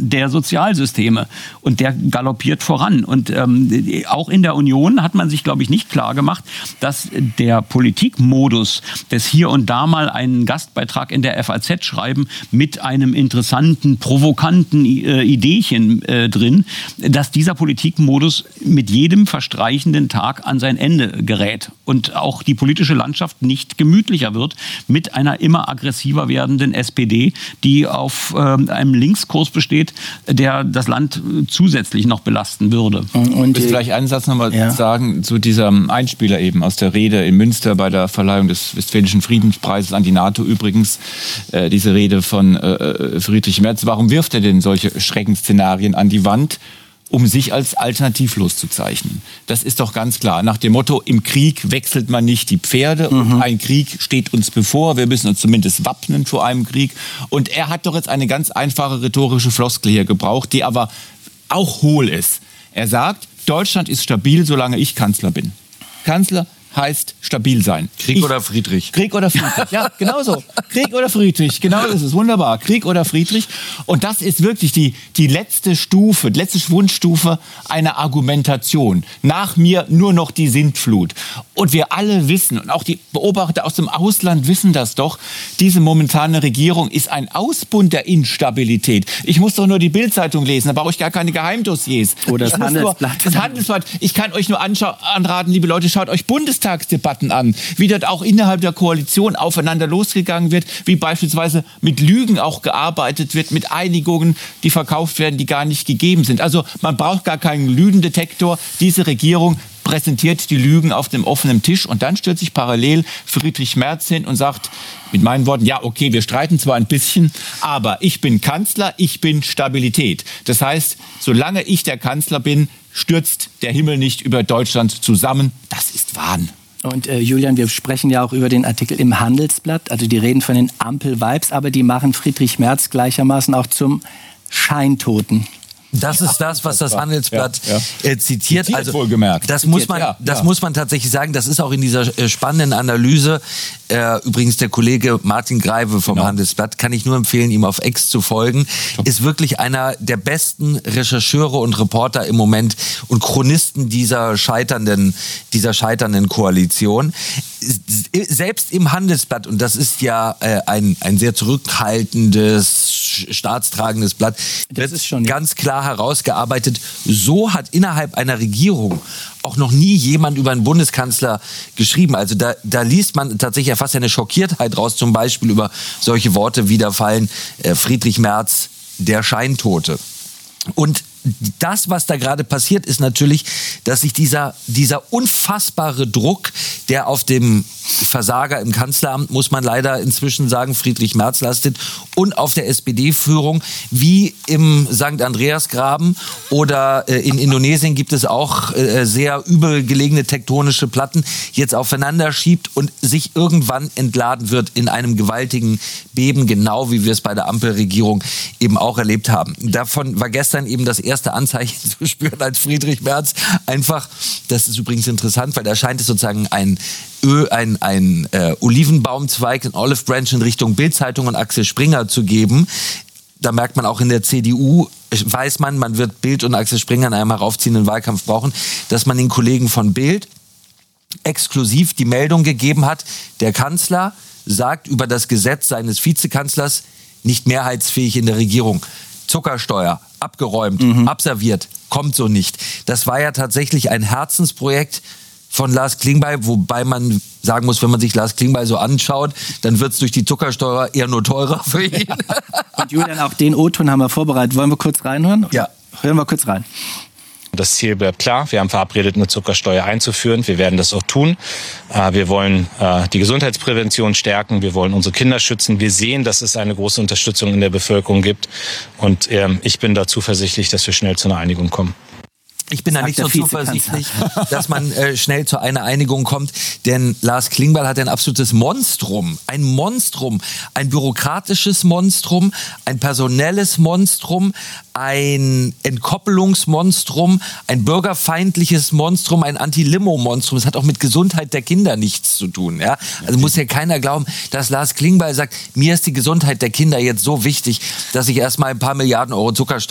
der Sozialsysteme. Und der galoppiert voran. Und auch in der Union hat man sich, glaube ich, nicht klar gemacht, dass der Politikmodus des hier und da mal einen Gastbeitrag in der FAZ schreiben mit einem interessanten, provokanten Ideechen drin, dass dieser Politikmodus mit jedem verstreichenden Tag an sein Ende gerät und auch die politische Landschaft nicht gemütlicher wird mit einer immer aggressiver werdenden SPD, die auf einem Linkskurs besteht, der das Land zusätzlich noch belasten würde. Und ich will vielleicht einen Satz nochmal sagen zu diesem Einspieler eben aus der Rede in Münster bei der Verleihung des Westfälischen Friedenspreises an die NATO übrigens, diese Rede von Friedrich Merz. Warum wirft er denn solche Schreckensszenarien an die Wand? Um sich als alternativlos zu zeichnen. Das ist doch ganz klar. Nach dem Motto, im Krieg wechselt man nicht die Pferde. Ein Krieg steht uns bevor. Wir müssen uns zumindest wappnen vor einem Krieg. Und er hat doch jetzt eine ganz einfache rhetorische Floskel hier gebraucht, die aber auch hohl ist. Er sagt, Deutschland ist stabil, solange ich Kanzler bin. Kanzler heißt stabil sein. Krieg oder Friedrich. Krieg oder Friedrich, ja, genau so. Krieg oder Friedrich, genau das ist wunderbar. Krieg oder Friedrich. Und das ist wirklich die letzte Stufe, die letzte Schwundstufe einer Argumentation. Nach mir nur noch die Sintflut. Und wir alle wissen, und auch die Beobachter aus dem Ausland wissen das doch, diese momentane Regierung ist ein Ausbund der Instabilität. Ich muss doch nur die Bild-Zeitung lesen, da brauche ich gar keine Geheimdossiers. Oder das Handelsblatt. Das Handelsblatt. Ich kann euch nur anraten, liebe Leute, schaut euch Bundestagsdebatten an, wie dort auch innerhalb der Koalition aufeinander losgegangen wird, wie beispielsweise mit Lügen auch gearbeitet wird, mit Einigungen, die verkauft werden, die gar nicht gegeben sind. Also man braucht gar keinen Lügendetektor. Diese Regierung präsentiert die Lügen auf dem offenen Tisch und dann stellt sich parallel Friedrich Merz hin und sagt mit meinen Worten, ja okay, wir streiten zwar ein bisschen, aber ich bin Kanzler, ich bin Stabilität. Das heißt, solange ich der Kanzler bin, stürzt der Himmel nicht über Deutschland zusammen. Das ist Wahn. Und Julian, wir sprechen ja auch über den Artikel im Handelsblatt, also die reden von den Ampel-Vibes, aber die machen Friedrich Merz gleichermaßen auch zum Scheintoten. Das ist das, was das Handelsblatt zitiert. Also wohlgemerkt. Das muss man tatsächlich sagen. Das ist auch in dieser spannenden Analyse. Übrigens der Kollege Martin Greive vom Handelsblatt, kann ich nur empfehlen, ihm auf X zu folgen. Ist wirklich einer der besten Rechercheure und Reporter im Moment und Chronisten dieser scheiternden Koalition. Selbst im Handelsblatt, und das ist ja ein sehr zurückhaltendes, staatstragendes Blatt, das ist schon ganz klar herausgearbeitet, so hat innerhalb einer Regierung auch noch nie jemand über einen Bundeskanzler geschrieben. Also da liest man tatsächlich fast eine Schockiertheit raus, zum Beispiel über solche Worte wie da fallen Friedrich Merz, der Scheintote. Und das, was da gerade passiert, ist natürlich, dass sich dieser unfassbare Druck, der auf dem Versager im Kanzleramt, muss man leider inzwischen sagen, Friedrich Merz lastet, und auf der SPD-Führung, wie im St. Andreasgraben oder in Indonesien gibt es auch sehr übel gelegene tektonische Platten, jetzt aufeinander schiebt und sich irgendwann entladen wird in einem gewaltigen Beben, genau wie wir es bei der Ampelregierung eben auch erlebt haben. Davon war gestern eben das erste Anzeichen zu spüren, als Friedrich Merz einfach, das ist übrigens interessant, weil da scheint es sozusagen ein Olivenbaumzweig, ein Olive Branch in Richtung Bild-Zeitung und Axel Springer zu geben. Da merkt man auch in der CDU, weiß man wird Bild und Axel Springer in einem heraufziehenden Wahlkampf brauchen, dass man den Kollegen von Bild exklusiv die Meldung gegeben hat, der Kanzler sagt über das Gesetz seines Vizekanzlers nicht mehrheitsfähig in der Regierung. Zuckersteuer, abgeräumt, abserviert, kommt so nicht. Das war ja tatsächlich ein Herzensprojekt von Lars Klingbeil, wobei man sagen muss, wenn man sich Lars Klingbeil so anschaut, dann wird es durch die Zuckersteuer eher nur teurer für ihn. Und Julian, auch den O-Ton haben wir vorbereitet. Wollen wir kurz reinhören? Ja. Hören wir kurz rein. Das Ziel bleibt klar. Wir haben verabredet, eine Zuckersteuer einzuführen. Wir werden das auch tun. Wir wollen die Gesundheitsprävention stärken. Wir wollen unsere Kinder schützen. Wir sehen, dass es eine große Unterstützung in der Bevölkerung gibt. Und ich bin da zuversichtlich, dass wir schnell zu einer Einigung kommen. Ich bin da nicht so zuversichtlich, dass man schnell zu einer Einigung kommt, denn Lars Klingbeil hat ein absolutes Monstrum, ein bürokratisches Monstrum, ein personelles Monstrum, ein Entkoppelungsmonstrum, ein bürgerfeindliches Monstrum, ein Anti-Limo-Monstrum. Das hat auch mit Gesundheit der Kinder nichts zu tun. Ja? Also muss ja keiner glauben, dass Lars Klingbeil sagt, mir ist die Gesundheit der Kinder jetzt so wichtig, dass ich erstmal ein paar Milliarden Euro Zuckersteuer